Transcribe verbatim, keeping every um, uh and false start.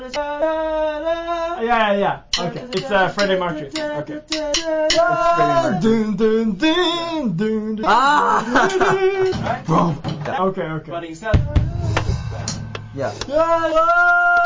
Yeah, yeah, yeah. Okay, it's uh, Freddie Mercury. Okay, it's Freddie Mercury. Dun, dun, dun, dun, dun. Ah! Boom. Okay, okay. But instead. Yeah. Yeah.